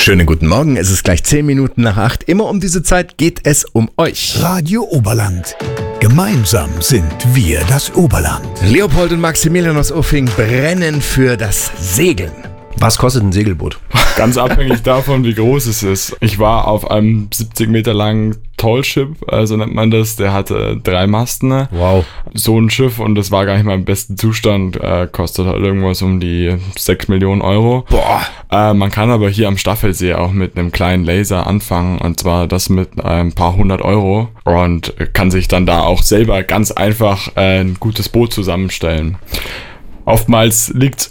Schönen guten Morgen, es ist gleich 10 Minuten nach 8. Immer um diese Zeit geht es um euch. Radio Oberland. Gemeinsam sind wir das Oberland. Leopold und Maximilian aus Uffing brennen für das Segeln. Was kostet ein Segelboot? Ganz abhängig davon, wie groß es ist. Ich war auf einem 70 Meter langen Tallship, so nennt man das. Der hatte 3 Masten. Wow. So ein Schiff, und das war gar nicht mal im besten Zustand, kostet halt irgendwas um die 6 Millionen Euro. Boah. Man kann aber hier am Staffelsee auch mit einem kleinen Laser anfangen, und zwar das mit ein paar 100 Euro, und kann sich dann da auch selber ganz einfach ein gutes Boot zusammenstellen. Oftmals liegt,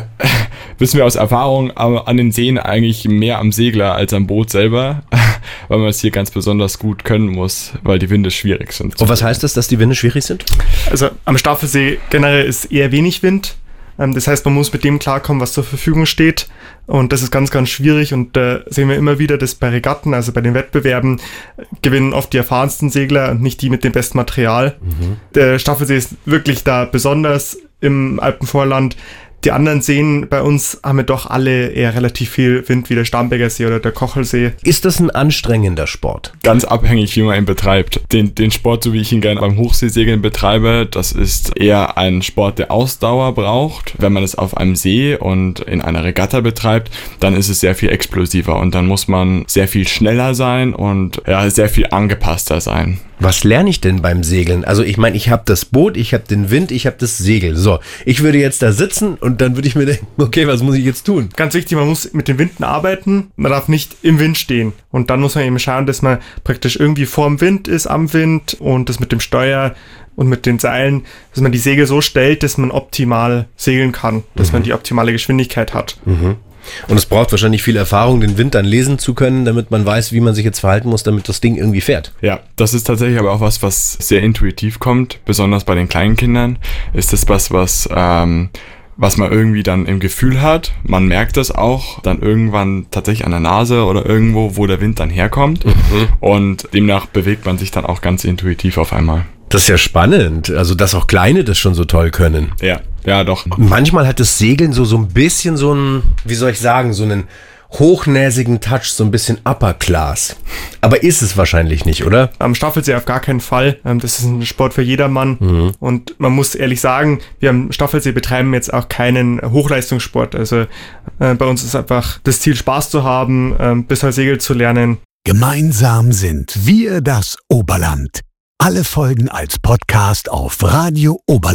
wissen wir aus Erfahrung, an den Seen eigentlich mehr am Segler als am Boot selber, weil man es hier ganz besonders gut können muss, weil die Winde schwierig sind. Und was heißt das, dass die Winde schwierig sind? Also am Staffelsee generell ist eher wenig Wind. Das heißt, man muss mit dem klarkommen, was zur Verfügung steht. Und das ist ganz, ganz schwierig. Und da sehen wir immer wieder, dass bei Regatten, also bei den Wettbewerben, gewinnen oft die erfahrensten Segler und nicht die mit dem besten Material. Der Staffelsee ist wirklich da besonders im Alpenvorland. Die anderen Seen bei uns haben wir doch alle eher relativ viel Wind, wie der Starnberger See oder der Kochelsee. Ist das ein anstrengender Sport? Ganz abhängig, wie man ihn betreibt. Den Sport, so wie ich ihn gerne beim Hochseesegeln betreibe, das ist eher ein Sport, der Ausdauer braucht. Wenn man es auf einem See und in einer Regatta betreibt, dann ist es sehr viel explosiver, und dann muss man sehr viel schneller sein und sehr viel angepasster sein. Was lerne ich denn beim Segeln? Also ich meine, ich habe das Boot, ich habe den Wind, ich habe das Segel. So, ich würde jetzt da sitzen und dann würde ich mir denken, okay, was muss ich jetzt tun? Ganz wichtig, man muss mit den Winden arbeiten, man darf nicht im Wind stehen. Und dann muss man eben schauen, dass man praktisch irgendwie vorm Wind ist, am Wind, und das mit dem Steuer und mit den Seilen, dass man die Segel so stellt, dass man optimal segeln kann, dass man die optimale Geschwindigkeit hat. Und es braucht wahrscheinlich viel Erfahrung, den Wind dann lesen zu können, damit man weiß, wie man sich jetzt verhalten muss, damit das Ding irgendwie fährt. Ja, das ist tatsächlich aber auch was sehr intuitiv kommt, besonders bei den kleinen Kindern. Ist das was man irgendwie dann im Gefühl hat. Man merkt das auch dann irgendwann tatsächlich an der Nase oder irgendwo, wo der Wind dann herkommt. Und demnach bewegt man sich dann auch ganz intuitiv auf einmal. Das ist ja spannend, also dass auch Kleine das schon so toll können. Ja, doch. Und manchmal hat das Segeln so ein bisschen so einen, wie soll ich sagen, so einen hochnäsigen Touch, so ein bisschen Upper Class. Aber ist es wahrscheinlich nicht, oder? Am Staffelsee auf gar keinen Fall. Das ist ein Sport für jedermann. Und man muss ehrlich sagen, wir am Staffelsee betreiben jetzt auch keinen Hochleistungssport. Also bei uns ist einfach das Ziel, Spaß zu haben, besser Segel zu lernen. Gemeinsam sind wir das Oberland. Alle Folgen als Podcast auf Radio Oberland.